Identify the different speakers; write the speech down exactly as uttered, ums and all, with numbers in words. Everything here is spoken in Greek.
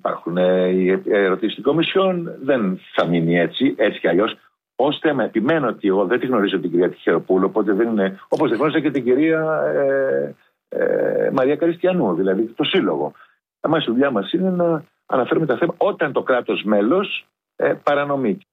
Speaker 1: υπάρχουν ε, οι ερωτήσεις στην Κομισιόν, δεν θα μείνει έτσι, έτσι κι αλλιώς. Ως θέμα, επιμένω ότι εγώ δεν τη γνωρίζω την κυρία Τυχεροπούλου, οπότε δεν είναι. Όπως δεν γνώριζα και την κυρία ε, ε, Μαρία Καριστιανού, δηλαδή το Σύλλογο. Εμάς η δουλειά μας είναι να αναφέρουμε τα θέματα όταν το κράτος μέλος ε, παρανομεί.